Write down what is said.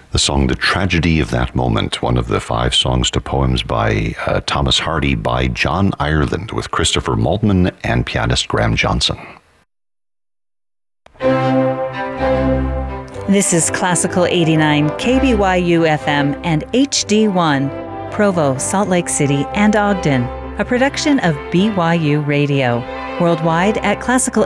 The song The Tragedy of That Moment, one of the 5 songs to poems by Thomas Hardy by John Ireland with Christopher Maltman and pianist Graham Johnson. This is Classical 89, KBYU FM and HD1, Provo, Salt Lake City, and Ogden, a production of BYU Radio. Worldwide at classical